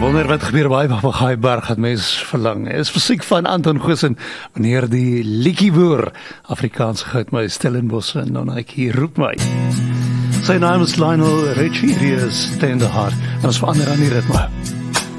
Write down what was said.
Wonder wat gebeur by Papagaaieberg het mens verlang. Is musiek van Anton Goosen wanneer die liedjie boer Afrikaanse goudmuis Stellenbosch en Nonaikie roep my. Sy naam is Lionel Richie, hier is Tenderheart en ons verander aan die ritme.